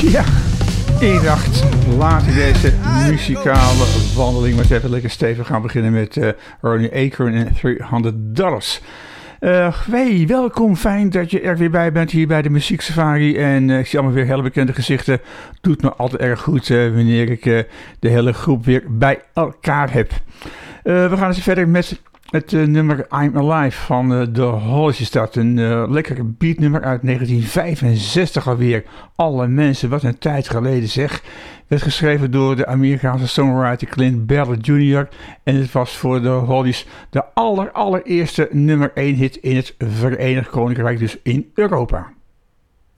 Ja, ik dacht, laten we deze muzikale wandeling maar eens even lekker stevig gaan beginnen met Ronnie Acorn en $300. Hey, welkom, fijn dat je er weer bij bent hier bij de Muziek Safari. En ik zie allemaal weer hele bekende gezichten. Doet me altijd erg goed wanneer ik de hele groep weer bij elkaar heb. We gaan eens verder met het nummer I'm Alive van The Hollies is dat. Een lekker beatnummer uit 1965 alweer. Alle mensen, wat een tijd geleden zeg. Werd geschreven door de Amerikaanse songwriter Clint Ballard Jr. En het was voor The Hollies de allereerste nummer 1 hit in het Verenigd Koninkrijk, dus in Europa.